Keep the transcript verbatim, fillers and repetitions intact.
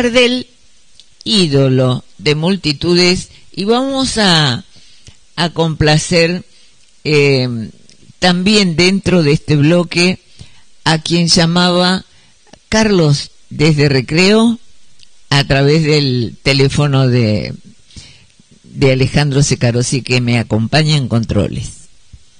Gardel, ídolo de multitudes, y vamos a, a complacer eh, también dentro de este bloque a quien llamaba Carlos desde Recreo a través del teléfono de, de Alejandro Secarosi, que me acompaña en controles.